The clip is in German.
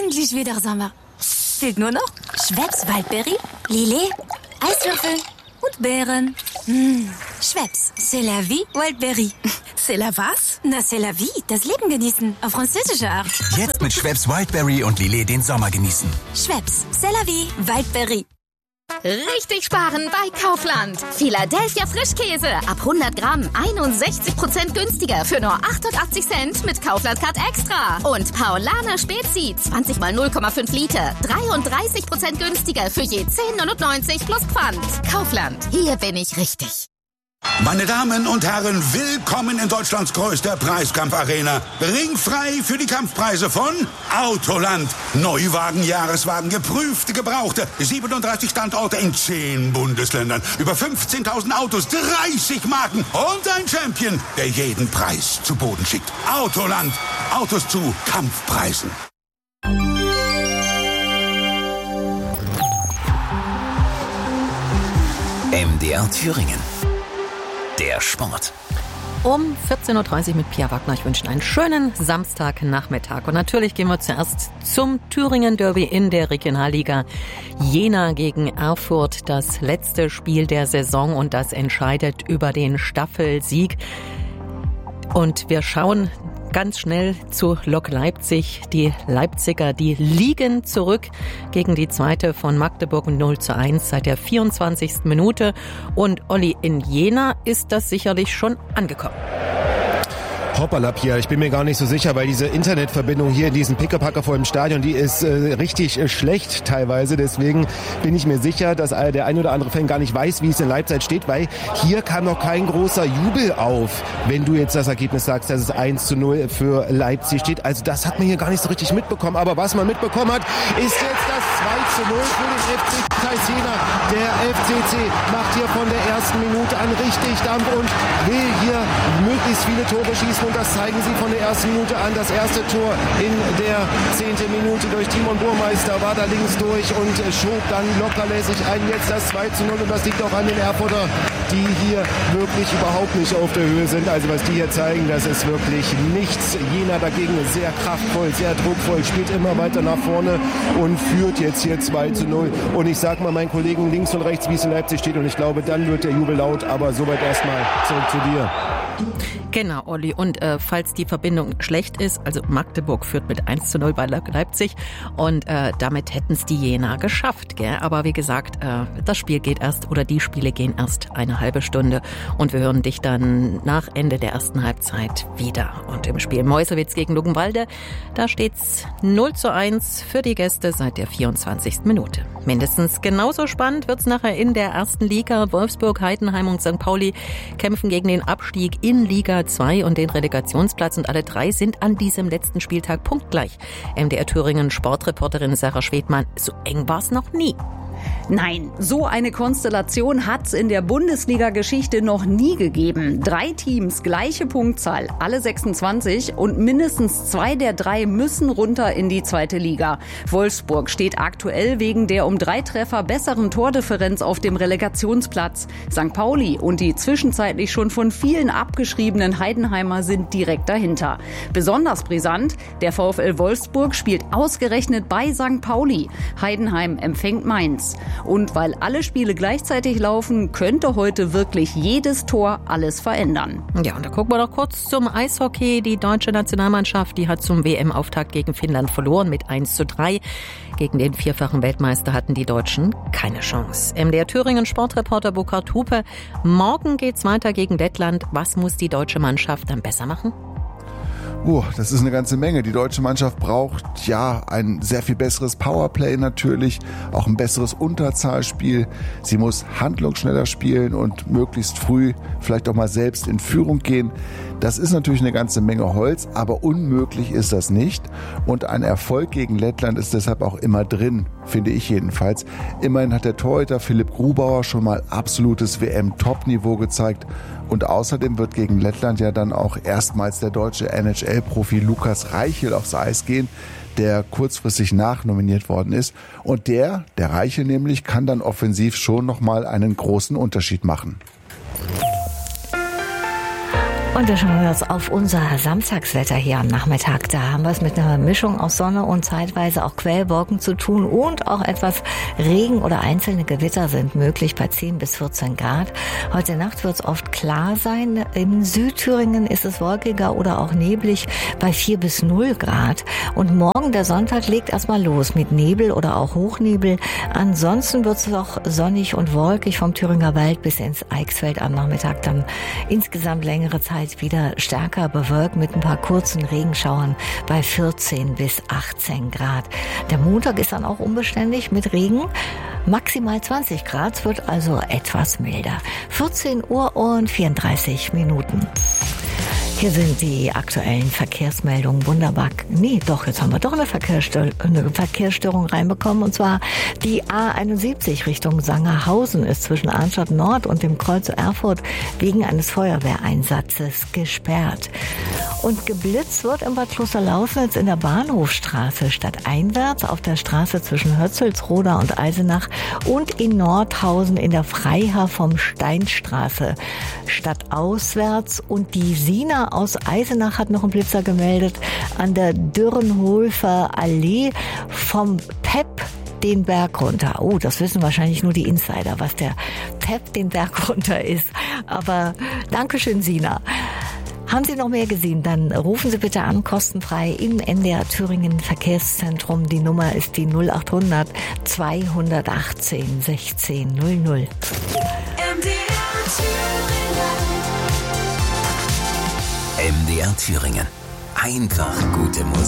endlich wieder Sommer. Fehlt nur noch Schweppes Waldberry, Lillet, Eiswürfel und Beeren. Schweppes, c'est la vie, Waldberry. C'est la was? Na, c'est la vie, das Leben genießen, auf französische Art. Jetzt mit Schweppes Wildberry und Lillet den Sommer genießen. Schweppes, c'est la vie, Waldberry. Richtig sparen bei Kaufland. Philadelphia Frischkäse ab 100 Gramm 61% günstiger für nur 88 Cent mit Kaufland Card Extra. Und Paulaner Spezi 20 mal 0,5 Liter 33% günstiger für je 10,99 plus Pfand. Kaufland, hier bin ich richtig. Meine Damen und Herren, willkommen in Deutschlands größter Preiskampfarena. Ringfrei für die Kampfpreise von Autoland. Neuwagen, Jahreswagen, geprüfte, gebrauchte. 37 Standorte in 10 Bundesländern. Über 15.000 Autos, 30 Marken und ein Champion, der jeden Preis zu Boden schickt. Autoland. Autos zu Kampfpreisen. MDR Thüringen. Der Sport. Um 14.30 Uhr mit Pia Wagner. Ich wünsche einen schönen Samstagnachmittag. Und natürlich gehen wir zuerst zum Thüringen-Derby in der Regionalliga. Jena gegen Erfurt, das letzte Spiel der Saison und das entscheidet über den Staffelsieg. Und wir schauen ganz schnell zu Lok Leipzig. Die Leipziger, die liegen zurück gegen die zweite von Magdeburg 0:1 seit der 24. Minute. Und Olli, in Jena ist das sicherlich schon angekommen. Hoppala, Pia, ich bin mir gar nicht so sicher, weil diese Internetverbindung hier in diesem Pickepacker vor dem Stadion, die ist richtig schlecht teilweise. Deswegen bin ich mir sicher, dass der ein oder andere Fan gar nicht weiß, wie es in Leipzig steht, weil hier kam noch kein großer Jubel auf, wenn du jetzt das Ergebnis sagst, dass es 1:0 für Leipzig steht. Also das hat man hier gar nicht so richtig mitbekommen. Aber was man mitbekommen hat, ist jetzt das 2:0 für den FC Kreis Jena. Der FCC macht hier von der ersten Minute an richtig Dampf und will hier möglichst viele Tore schießen. Und das zeigen sie von der ersten Minute an. Das erste Tor in der 10. Minute durch Timon Burmeister war da links durch und schob dann lockerlässig ein. Jetzt das 2:0 und das liegt auch an den Erfurter, die hier wirklich überhaupt nicht auf der Höhe sind. Also was die hier zeigen, das ist wirklich nichts. Jena dagegen sehr kraftvoll, sehr druckvoll, spielt immer weiter nach vorne und führt jetzt hier 2:0. Und ich sag mal meinen Kollegen links und rechts, wie es in Leipzig steht. Und ich glaube, dann wird der Jubel laut. Aber soweit erstmal zurück zu dir. Genau, Olli. Und falls die Verbindung schlecht ist, also Magdeburg führt mit 1:0 bei Leipzig und damit hätten es die Jena geschafft. Gell? Aber wie gesagt, das Spiel geht erst oder die Spiele gehen erst eine halbe Stunde und wir hören dich dann nach Ende der ersten Halbzeit wieder. Und im Spiel Meuselwitz gegen Luckenwalde, da steht's 0:1 für die Gäste seit der 24. Minute. Mindestens genauso spannend wird's nachher in der ersten Liga. Wolfsburg, Heidenheim und St. Pauli kämpfen gegen den Abstieg in Liga 2 und den Relegationsplatz und alle drei sind an diesem letzten Spieltag punktgleich. MDR Thüringen Sportreporterin Sarah Schwedmann, so eng war's noch nie. Nein, so eine Konstellation hat's in der Bundesliga-Geschichte noch nie gegeben. 3 Teams, gleiche Punktzahl, alle 26 und mindestens 2 der 3 müssen runter in die zweite Liga. Wolfsburg steht aktuell wegen der um 3 Treffer besseren Tordifferenz auf dem Relegationsplatz. St. Pauli und die zwischenzeitlich schon von vielen abgeschriebenen Heidenheimer sind direkt dahinter. Besonders brisant, der VfL Wolfsburg spielt ausgerechnet bei St. Pauli. Heidenheim empfängt Mainz. Und weil alle Spiele gleichzeitig laufen, könnte heute wirklich jedes Tor alles verändern. Ja, und da gucken wir doch kurz zum Eishockey. Die deutsche Nationalmannschaft, die hat zum WM-Auftakt gegen Finnland verloren mit 1:3. Gegen den vierfachen Weltmeister hatten die Deutschen keine Chance. MDR Thüringen Sportreporter Burkhard Hupe. Morgen geht's weiter gegen Lettland. Was muss die deutsche Mannschaft dann besser machen? Das ist eine ganze Menge. Die deutsche Mannschaft braucht ja ein sehr viel besseres Powerplay natürlich, auch ein besseres Unterzahlspiel. Sie muss handlungsschneller spielen und möglichst früh vielleicht auch mal selbst in Führung gehen. Das ist natürlich eine ganze Menge Holz, aber unmöglich ist das nicht. Und ein Erfolg gegen Lettland ist deshalb auch immer drin, finde ich jedenfalls. Immerhin hat der Torhüter Philipp Grubauer schon mal absolutes WM-Top-Niveau gezeigt. Und außerdem wird gegen Lettland ja dann auch erstmals der deutsche NHL-Profi Lukas Reichel aufs Eis gehen, der kurzfristig nachnominiert worden ist. Und der Reichel nämlich, kann dann offensiv schon nochmal einen großen Unterschied machen. Und da schauen wir uns auf unser Samstagswetter hier am Nachmittag. Da haben wir es mit einer Mischung aus Sonne und zeitweise auch Quellwolken zu tun und auch etwas Regen oder einzelne Gewitter sind möglich bei 10 bis 14 Grad. Heute Nacht wird es oft klar sein. In Südthüringen ist es wolkiger oder auch neblig bei 4 bis 0 Grad. Und morgen, der Sonntag, legt erstmal los mit Nebel oder auch Hochnebel. Ansonsten wird es noch sonnig und wolkig vom Thüringer Wald bis ins Eichsfeld am Nachmittag. Dann insgesamt längere Zeit wieder stärker bewölkt mit ein paar kurzen Regenschauern bei 14 bis 18 Grad. Der Montag ist dann auch unbeständig mit Regen. Maximal 20 Grad, wird also etwas milder. 14 Uhr und 34 Minuten. Hier sind die aktuellen Verkehrsmeldungen. Wunderbar. Nee, doch, jetzt haben wir doch eine Verkehrsstörung reinbekommen. Und zwar die A71 Richtung Sangerhausen ist zwischen Arnstadt Nord und dem Kreuz Erfurt wegen eines Feuerwehreinsatzes gesperrt. Und geblitzt wird in Bad Klosterlausnitz in der Bahnhofstraße stadteinwärts auf der Straße zwischen Hötzelsroda und Eisenach und in Nordhausen in der Freiherr vom Steinstraße stadtauswärts. Und die Sina aus Eisenach hat noch einen Blitzer gemeldet an der Dürrenhofer Allee vom PEP den Berg runter. Oh, das wissen wahrscheinlich nur die Insider, was der PEP den Berg runter ist. Aber Dankeschön, Sina. Haben Sie noch mehr gesehen, dann rufen Sie bitte an, kostenfrei im NDR Thüringen Verkehrszentrum. Die Nummer ist die 0800 218 1600. MDR Thüringen. Einfach gute Musik.